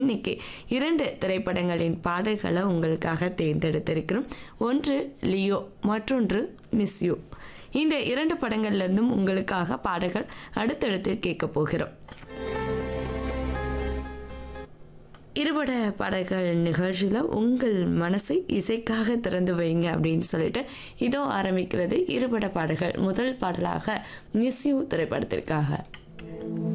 இன்னைக்கு 2 திரைப்படங்களின் பாடல்களை உங்களுக்காக தேர்ந்தெடுத்திருக்கிறோம். ஒன்று லியோ, மற்றொன்று மிஸ் யூ. இந்த 2 படங்கள்ல இருந்தும் உங்களுக்காக பாடல்கள் அடுத்தடுத்து கேட்க போகிறோம். இருபட பாடல்கள் நிகழ்ச்சியில் உங்கள் மனசை இசைக்காக திறந்து வைங்க அப்படின்னு சொல்லிட்டு இதோ ஆரம்பிக்கிறது இருபட பாடல்கள். முதல் பாடலாக மிஸ் யூ திரைப்படத்திற்காக.